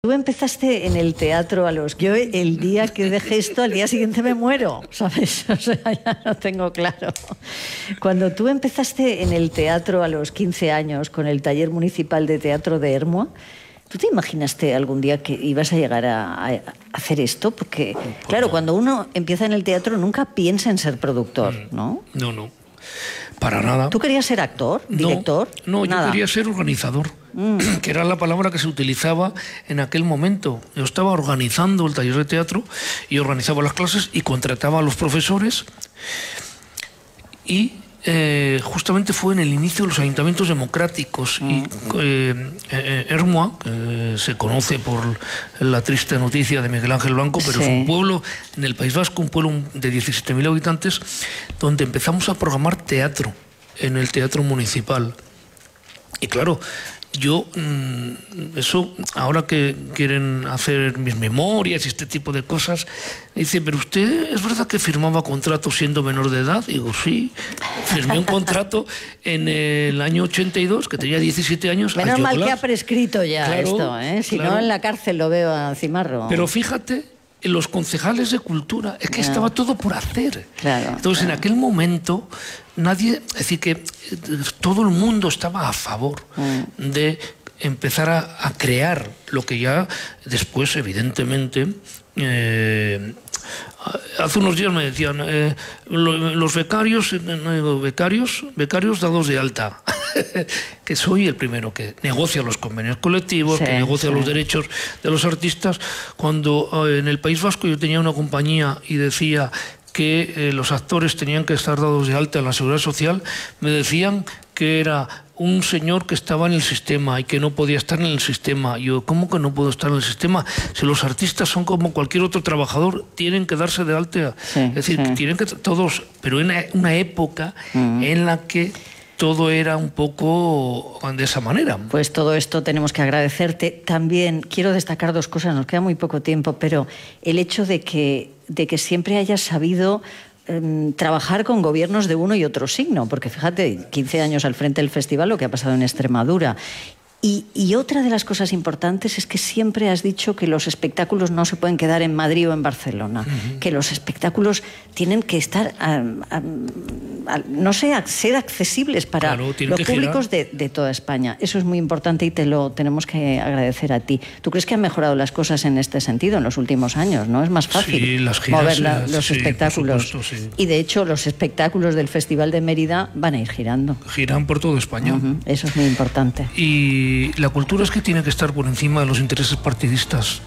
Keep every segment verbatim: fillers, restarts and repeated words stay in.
Tú empezaste en el teatro a los... Yo el día que dejé esto, al día siguiente me muero, ¿sabes? O sea, ya lo tengo claro. Cuando tú empezaste en el teatro a los quince años con el taller municipal de teatro de Ermua, ¿tú te imaginaste algún día que ibas a llegar a, a hacer esto? Porque, pues claro, no. Cuando uno empieza en el teatro nunca piensa en ser productor, ¿no? No, no, para nada. ¿Tú querías ser actor, director? No, no, nada. Yo quería ser organizador, mm. que era la palabra que se utilizaba en aquel momento. Yo estaba organizando el taller de teatro y organizaba las clases y contrataba a los profesores y... Eh, justamente fue en el inicio de los ayuntamientos democráticos mm. y eh, eh, Ermua, que se conoce por la triste noticia de Miguel Ángel Blanco, pero sí. Es un pueblo en el País Vasco, un pueblo de diecisiete mil habitantes, donde empezamos a programar teatro en el teatro municipal. Y claro, yo, eso, ahora que quieren hacer mis memorias y este tipo de cosas, dice, pero usted, ¿es verdad que firmaba contrato siendo menor de edad? Y digo, sí, firmé un contrato en el año ochenta y dos, que tenía diecisiete años. Menos mal que ha prescrito ya claro, esto, ¿eh? Si claro. no, en la cárcel lo veo a Cimarro. Pero fíjate, en los concejales de cultura, es que claro. Estaba todo por hacer. Claro, Entonces, claro. en aquel momento, nadie, es decir, que todo el mundo estaba a favor mm. de empezar a, a crear lo que ya después, evidentemente, eh, hace unos días me decían, eh, los becarios, no digo becarios, becarios dados de alta, que soy el primero que negocia los convenios colectivos, sí, que negocia sí. los derechos de los artistas. Cuando eh, en el País Vasco yo tenía una compañía y decía que eh, los actores tenían que estar dados de alta en la Seguridad Social, me decían que era un señor que estaba en el sistema y que no podía estar en el sistema. Yo, ¿cómo que no puedo estar en el sistema? Si los artistas son como cualquier otro trabajador, tienen que darse de alta. Sí, es decir, sí. tienen que todos, pero en una época uh-huh. en la que todo era un poco de esa manera. Pues todo esto tenemos que agradecerte. También quiero destacar dos cosas, nos queda muy poco tiempo, pero el hecho de que, de que siempre hayas sabido eh, trabajar con gobiernos de uno y otro signo, porque fíjate, quince años al frente del festival, lo que ha pasado en Extremadura. Y, y otra de las cosas importantes es que siempre has dicho que los espectáculos no se pueden quedar en Madrid o en Barcelona, uh-huh. que los espectáculos tienen que estar, a, a, a, no sé, a ser accesibles para claro, los públicos de, de toda España. Eso es muy importante y te lo tenemos que agradecer a ti. ¿Tú crees que han mejorado las cosas en este sentido en los últimos años? ¿No? Es más fácil sí, las giras, mover la, los sí, espectáculos. Por supuesto, sí. Y de hecho los espectáculos del Festival de Mérida van a ir girando. Giran por toda España. Uh-huh. Eso es muy importante. Y Y la cultura es que tiene que estar por encima de los intereses partidistas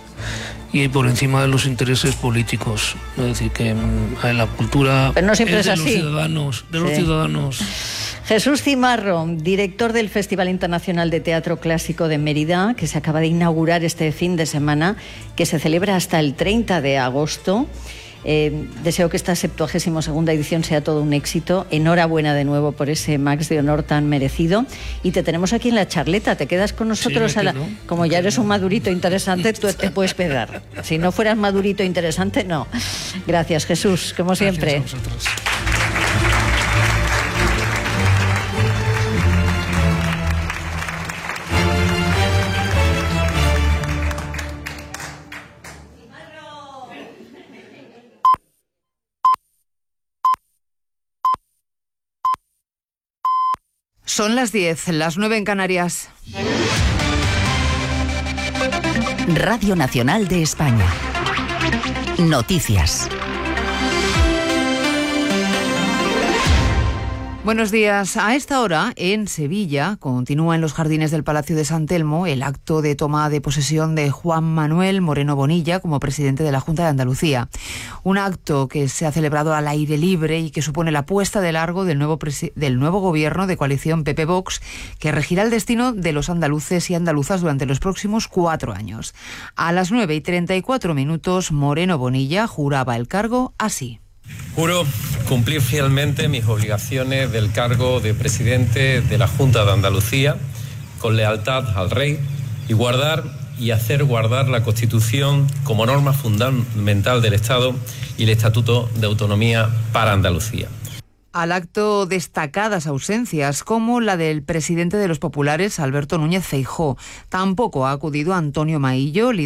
y por encima de los intereses políticos. Es decir, que en la cultura Pero no siempre es de es así. los ciudadanos, de sí. los ciudadanos. Jesús Cimarro, director del Festival Internacional de Teatro Clásico de Mérida, que se acaba de inaugurar este fin de semana, que se celebra hasta el treinta de agosto. Eh, deseo que esta septuagésima segunda edición sea todo un éxito. Enhorabuena de nuevo por ese Max de honor tan merecido. Y te tenemos aquí en la charleta. ¿Te quedas con nosotros? Sí, a la... quedo, Como ya eres un madurito interesante, tú te puedes quedar. Si no fueras madurito interesante, no. Gracias, Jesús, como siempre. Gracias a vosotros. Son las diez, las nueve en Canarias. Radio Nacional de España. Noticias. Buenos días. A esta hora, en Sevilla, continúa en los jardines del Palacio de San Telmo el acto de toma de posesión de Juan Manuel Moreno Bonilla como presidente de la Junta de Andalucía. Un acto que se ha celebrado al aire libre y que supone la puesta de largo del nuevo, presi- del nuevo gobierno de coalición P P-Vox, que regirá el destino de los andaluces y andaluzas durante los próximos cuatro años. A las nueve y treinta y cuatro minutos, Moreno Bonilla juraba el cargo así. Juro cumplir fielmente mis obligaciones del cargo de presidente de la Junta de Andalucía, con lealtad al Rey, y guardar y hacer guardar la Constitución como norma fundamental del Estado y el Estatuto de Autonomía para Andalucía. Al acto destacadas ausencias, como la del presidente de los populares, Alberto Núñez Feijóo. Tampoco ha acudido Antonio Maillo,